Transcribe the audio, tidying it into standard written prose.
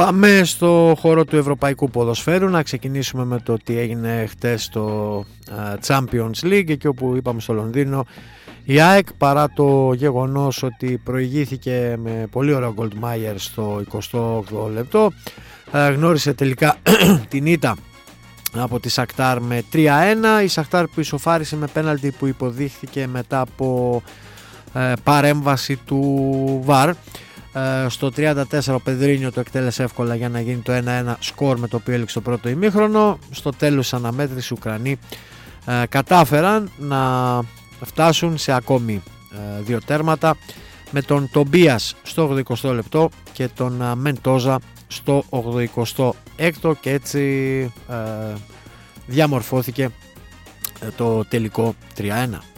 Πάμε στο χώρο του ευρωπαϊκού ποδοσφαίρου, να ξεκινήσουμε με το τι έγινε χτες στο Champions League, εκεί όπου είπαμε στο Λονδίνο η ΑΕΚ, παρά το γεγονός ότι προηγήθηκε με πολύ ωραίο Goldmeier στο 28ο λεπτό, γνώρισε τελικά την ήττα από τη Σακτάρ με 3-1. Η Σακτάρ που ισοφάρισε με πέναλτι που υποδείχθηκε μετά από παρέμβαση του VAR. Στο 34 ο Πεδρίνιο το εκτέλεσε εύκολα για να γίνει το 1-1 σκορ, με το οποίο έληξε το πρώτο ημίχρονο. Στο τέλος αναμέτρηση οι Ουκρανοί κατάφεραν να φτάσουν σε ακόμη 2 τέρματα, με τον Τομπίας στο 80 λεπτό και τον Μεντόζα στο 86ο, και έτσι διαμορφώθηκε το τελικό 3-1.